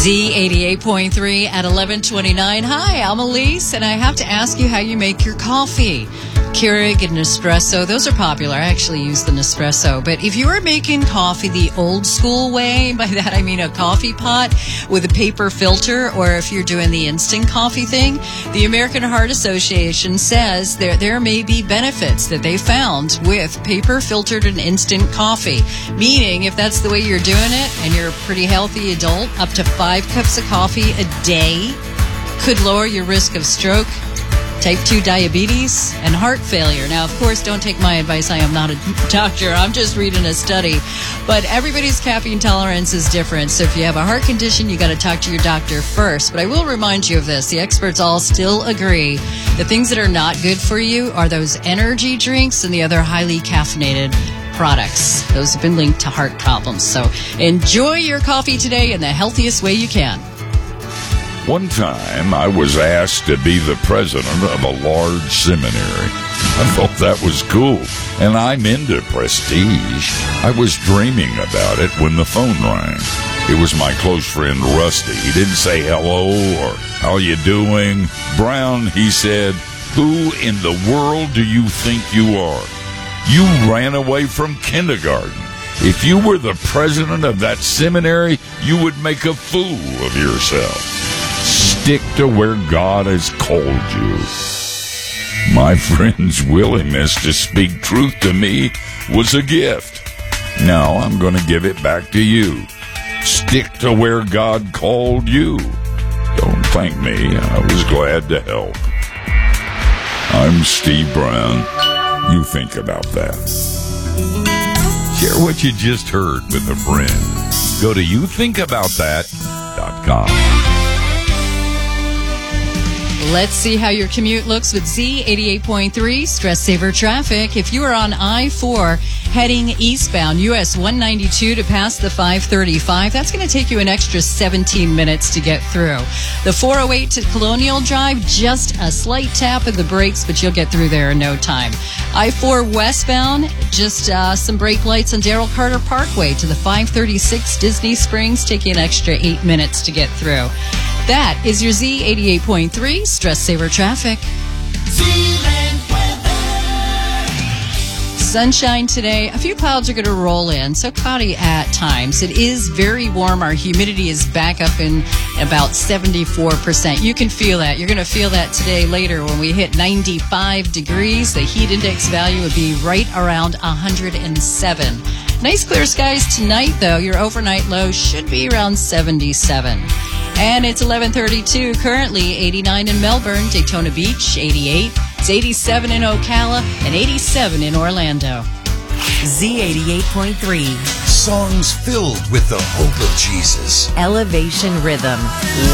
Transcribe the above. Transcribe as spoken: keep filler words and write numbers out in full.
Z eighty-eight point three at eleven twenty-nine. Hi, I'm Elise, and I have to ask you how you make your coffee. Keurig and Nespresso, those are popular. I actually use the Nespresso. But if you are making coffee the old school way, by that I mean a coffee pot with a paper filter, or if you're doing the instant coffee thing, the American Heart Association says there, there may be benefits that they found with paper filtered and instant coffee. Meaning, if that's the way you're doing it and you're a pretty healthy adult, up to five cups of coffee a day could lower your risk of stroke, type two diabetes, and heart failure. Now, of course, don't take my advice. I am not a doctor. I'm just reading a study. But everybody's caffeine tolerance is different. So if you have a heart condition, you got to talk to your doctor first. But I will remind you of this. The experts all still agree the things that are not good for you are those energy drinks and the other highly caffeinated products. Those have been linked to heart problems. So enjoy your coffee today in the healthiest way you can. One time, I was asked to be the president of a large seminary. I thought that was cool, and I'm into prestige. I was dreaming about it when the phone rang. It was my close friend, Rusty. He didn't say hello or how you doing. Brown, he said, who in the world do you think you are? You ran away from kindergarten. If you were the president of that seminary, you would make a fool of yourself. Stick to where God has called you. My friend's willingness to speak truth to me was a gift. Now I'm going to give it back to you. Stick to where God called you. Don't thank me. I was glad to help. I'm Steve Brown. You think about that. Share what you just heard with a friend. Go to you think about that dot com. Let's see how your commute looks with Z eighty-eight point three Stress Saver Traffic. If you are on I four heading eastbound, U S one ninety-two to pass the five thirty-five, that's going to take you an extra seventeen minutes to get through. The four oh eight to Colonial Drive, just a slight tap of the brakes, but you'll get through there in no time. I four westbound, just uh, some brake lights on Darrell Carter Parkway to the five thirty-six Disney Springs, taking an extra eight minutes to get through. That is your Z eighty-eight point three Stress Saver Traffic. Sunshine today. A few clouds are going to roll in, so cloudy at times. It is very warm. Our humidity is back up in about seventy-four percent. You can feel that. You're going to feel that today later when we hit ninety-five degrees. The heat index value would be right around one hundred seven. Nice clear skies tonight, though. Your overnight low should be around seventy-seven. And it's eleven thirty-two, currently eighty-nine in Melbourne, Daytona Beach, eighty-eight. It's eighty-seven in Ocala and eighty-seven in Orlando. Z eighty-eight point three. Songs filled with the hope of Jesus. Elevation Rhythm.